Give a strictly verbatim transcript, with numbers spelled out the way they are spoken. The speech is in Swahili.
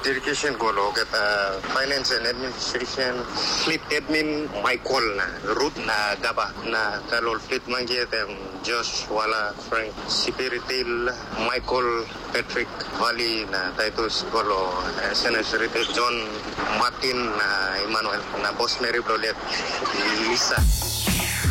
Education ko lo kata finance and administration fleet admin Michael na root na gaba na kalol fleet mangye tem Josh wala Frank Sipiritil Michael Patrick Wali na Titus Golo Senator John Martin na Emmanuel na Boss Mary Brolet Lisa